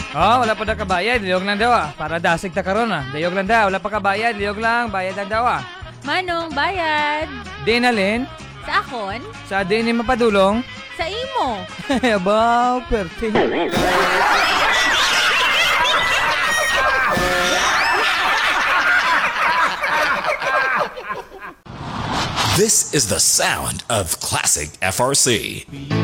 Oh, wala pa daw kabayad, liyog lang daw ah. Para dasig ta karon ah. Liyog lang daw, wala pa kabayad, liyog lang, bayad lang daw ah. Manong, bayad. Di na Lin, Sa akon? sa di ni mapadulong. Sa imo. Abaw, perte. This is the sound of classic FRC.